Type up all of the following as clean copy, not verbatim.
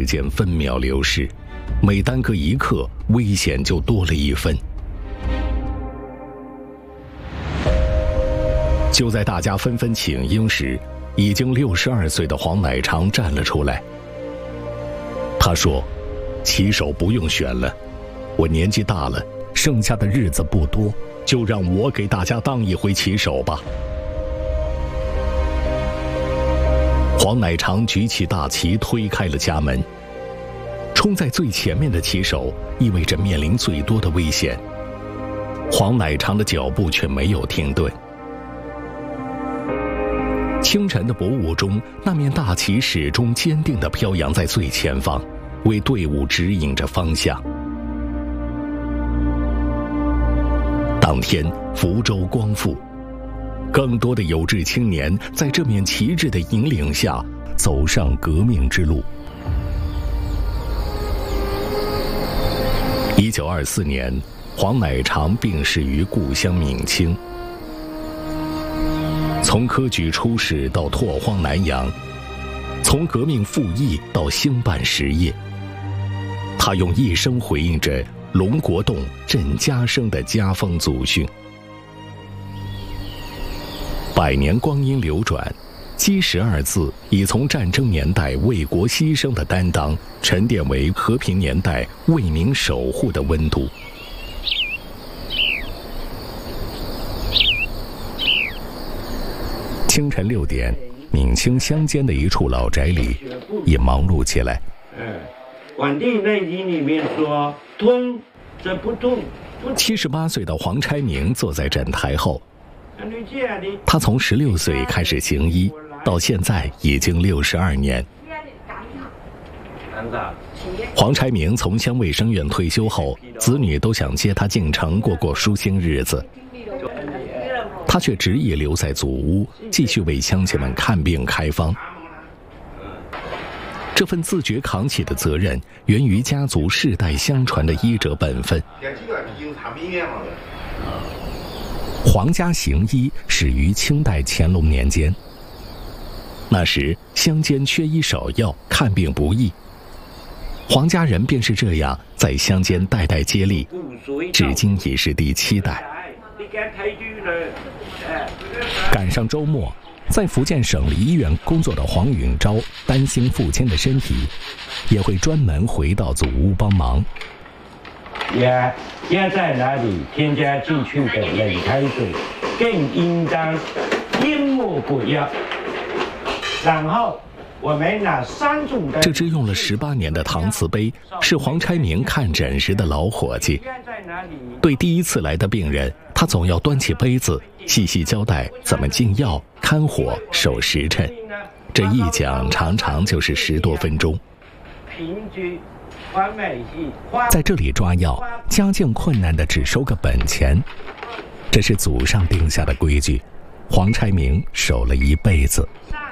时间分秒流逝，每耽搁一刻，危险就多了一分。就在大家纷纷请缨时，已经62岁的黄乃长站了出来。他说：“旗手不用选了，我年纪大了，剩下的日子不多，就让我给大家当一回旗手吧。”黄乃长举起大旗，推开了家门。冲在最前面的旗手意味着面临最多的危险，黄乃长的脚步却没有停顿。清晨的薄雾中，那面大旗始终坚定地飘扬在最前方，为队伍指引着方向。当天福州光复，更多的有志青年在这面旗帜的引领下走上革命之路。1924年，黄乃长病逝于故乡闵清。从科举出仕到拓荒南洋，从革命复议到兴办实业，他用一生回应着龙国栋、郑家生的家风祖训。100年光阴流转，基石2字已从战争年代为国牺牲的担当，沉淀为和平年代为民守护的温度。清晨6点，闵清乡间的一处老宅里也忙碌起来。 管定内经里面说，通则不动。 78岁的黄差明坐在诊台后，他从16岁开始行医，到现在已经62年。黄差明从乡卫生院退休后，子女都想接他进城过过舒心日子，他却执意留在祖屋，继续为乡亲们看病开方。这份自觉扛起的责任，源于家族世代相传的医者本分。黄家行医始于清代乾隆年间，那时乡间缺医少药，看病不易，黄家人便是这样在乡间代代接力，至今已是第7代。赶上周末，在福建省立医院工作的黄允昭担心父亲的身体，也会专门回到祖屋帮忙。 压在哪里添加进去的冷开水，更应当淹没过药。然后我们拿3种的。 这只用了18年的搪瓷杯，是黄差明看诊时的老伙计。对第一次来的病人，他总要端起杯子，细细交代怎么进药、看火、守时辰。这一讲常常就是10多分钟。在这里抓药，家境困难的只收个本钱，这是祖上定下的规矩，黄差明守了一辈子。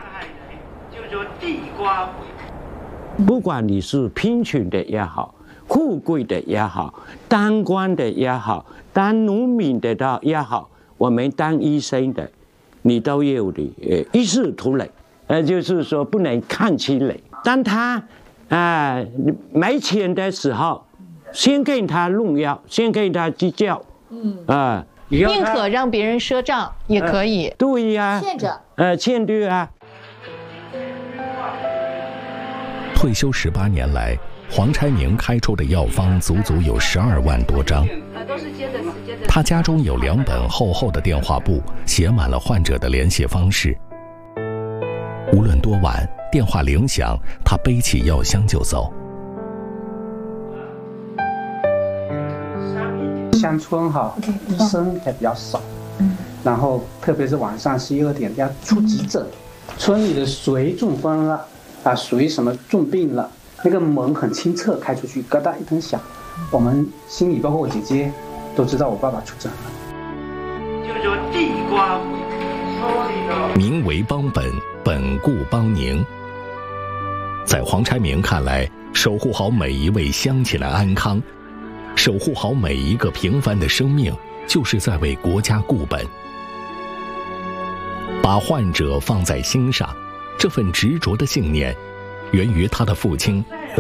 不管你是贫穷的也好，富贵的也好，当官的也好，当农民的也好，我们当医生的，你都有的一视同仁，就是说不能看轻人。当他没钱的时候，先给他弄药，先给他计较， 宁可让别人赊账也可以。 对呀， 欠着， 欠着啊。 退休18年来，黄差明开出的药方足足有12万多张。他家中有2本厚厚的电话簿，写满了患者的联系方式。无论多晚，电话铃响，他背起药箱就走。 乡村生的比较少，然后特别是晚上11、12点要出急诊，村里的谁中风了谁什么重病了，那个门很清澈，开出去咯哒一声响，我们心里包括我姐姐都知道我爸爸出诊了。 就说地瓜民为邦本，本固邦宁。在黄差明看来，守护好每一位乡亲的安康，守护好每一个平凡的生命，就是在为国家固本。把患者放在心上，这份执着的信念，源于他的父亲